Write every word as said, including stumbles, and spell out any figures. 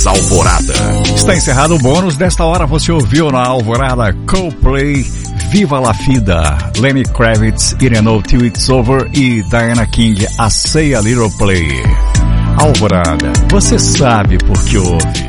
Alvorada. Está encerrado o bônus. Desta hora você ouviu na Alvorada Coldplay, Viva la Vida, Lenny Kravitz, It Ain't No Till It's Over e Diana King, I Say a Little Play. Alvorada, você sabe por que ouve.